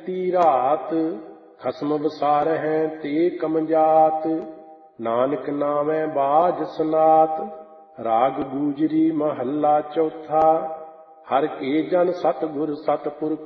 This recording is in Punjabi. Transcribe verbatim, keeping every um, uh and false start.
ਬੀਤੀ ਰਾਤ, ਖਸਮ ਵਸਾਰਹਿ ਤੇ ਕਮਜਾਤ। ਨਾਨਕ ਨਾਮੈ ਬਾਝ ਸਨਾਤ, ਰਾਗ ਗੂਜਰੀ ਮਹੱਲਾ ਚੌਥਾ। ਹਰਿ ਕੇ ਜਨ ਸਤਿਗੁਰ ਸਤਿਪੁਰਖ,